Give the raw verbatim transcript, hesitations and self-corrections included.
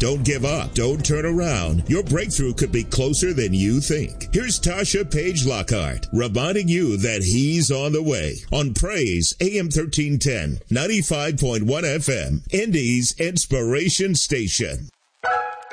Don't give up. Don't turn around. Your breakthrough could be closer than you think. Here's Tasha Page Lockhart reminding you that he's on the way on Praise A M thirteen ten, ninety-five point one F M, Indy's Inspiration Station.